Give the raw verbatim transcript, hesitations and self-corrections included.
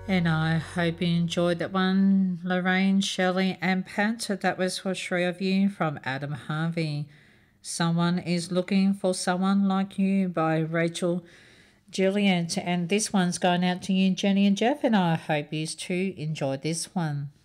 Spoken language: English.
And I hope you enjoyed that one, Lorraine, Shelley, and Pat. That was for three of you from Adam Harvey. Someone is Looking for Someone Like You by Rachel Juliet. And this one's going out to you, Jenny and Jeff, and I hope you too enjoyed this one.